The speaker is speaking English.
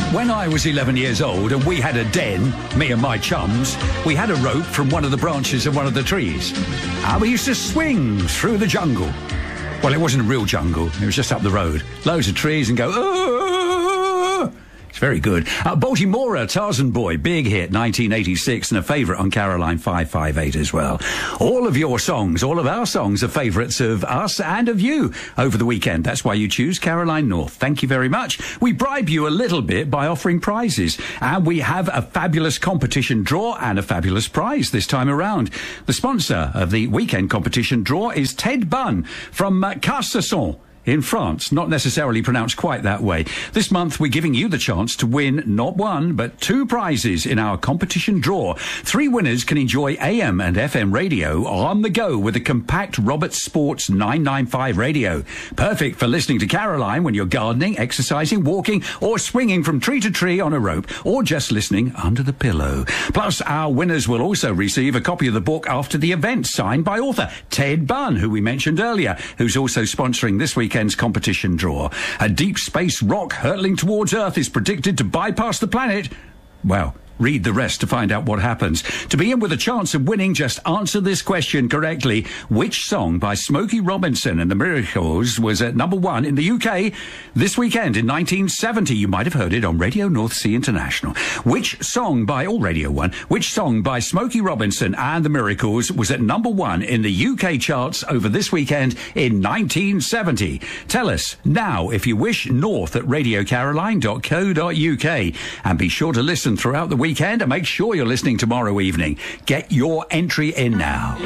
When I was 11 years old and we had a den, me and my chums, we had a rope from one of the branches of one of the trees. And we used to swing through the jungle. Well, it wasn't a real jungle. It was just up the road. Loads of trees and go, "Ah!" It's very good. Baltimora, Tarzan Boy, big hit, 1986, and a favourite on Caroline 558 as well. All of your songs, all of our songs are favourites of us and of you over the weekend. That's why you choose Caroline North. Thank you very much. We bribe you a little bit by offering prizes, and we have a fabulous competition draw and a fabulous prize this time around. The sponsor of the weekend competition draw is Ted Bunn from Carcassonne in France, not necessarily pronounced quite that way. This month, we're giving you the chance to win not one, but two prizes in our competition draw. 3 winners can enjoy AM and FM radio on the go with a compact Roberts Sports 995 radio. Perfect for listening to Caroline when you're gardening, exercising, walking, or swinging from tree to tree on a rope, or just listening under the pillow. Plus, our winners will also receive a copy of the book After the Event, signed by author Ted Bunn, who we mentioned earlier, who's also sponsoring this weekend's competition draw. A deep space rock hurtling towards Earth is predicted to bypass the planet. Well, read the rest to find out what happens. To be in with a chance of winning, just answer this question correctly. Which song by Smokey Robinson and the Miracles was at number 1 in the UK this weekend in 1970? You might have heard it on Radio North Sea International. Which song by Radio 1, which song by Smokey Robinson and the Miracles was at number 1 in the UK charts over this weekend in 1970? Tell us now, if you wish, north at radiocaroline.co.uk. And be sure to listen throughout the weekend and make sure you're listening tomorrow evening. Get your entry in now.